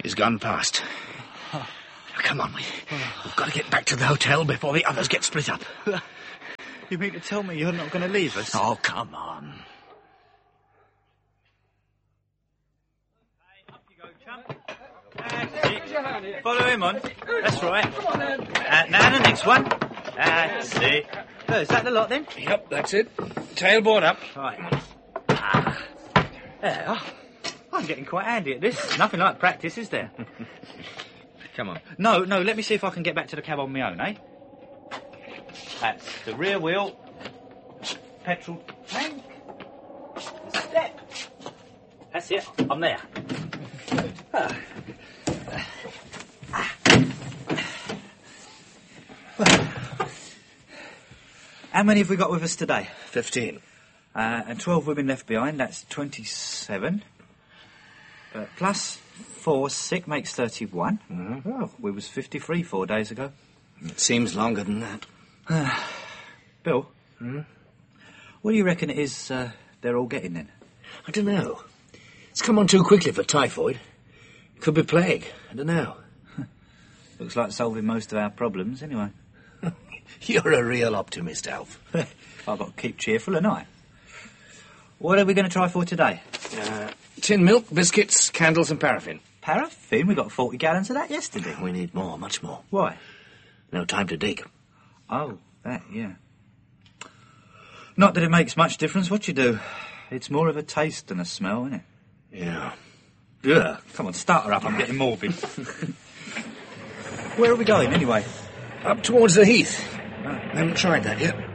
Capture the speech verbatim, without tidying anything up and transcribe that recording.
He's gone past. Oh. Come on, we, we've got to get back to the hotel before the others get split up. You mean to tell me you're not going to leave us? Oh, come on. Up you go, chump. That's it. Follow him on. That's right. Uh, now the next one. That's it. Oh, is that the lot then? Yep, that's it. Tailboard up. Right. Ah. There. Oh, I'm getting quite handy at this. Nothing like practice, is there? Come on. No, no, let me see if I can get back to the cab on my own, eh? That's the rear wheel. Petrol tank. Step. That's it. I'm there. Ah. How many have we got with us today? Fifteen. Uh, and twelve women left behind, that's twenty-seven. Uh, plus four sick makes thirty-one. Mm-hmm. Oh, we was fifty-three four days ago. It seems longer than that. Bill? Hmm? What do you reckon it is uh, they're all getting then? I don't know. It's come on too quickly for typhoid. It could be plague. I don't know. Looks like solving most of our problems, anyway. You're a real optimist, Alf. I've got to keep cheerful, haven't I? What are we going to try for today? Uh, tin milk, biscuits, candles and paraffin. Paraffin? We got forty gallons of that yesterday. We need more, much more. Why? No time to dig. Oh, that, yeah. Not that it makes much difference what you do. It's more of a taste than a smell, isn't it? Yeah. Yeah. Come on, start her up. I'm getting morbid. Where are we going, anyway? Up towards the heath. I haven't tried that yet.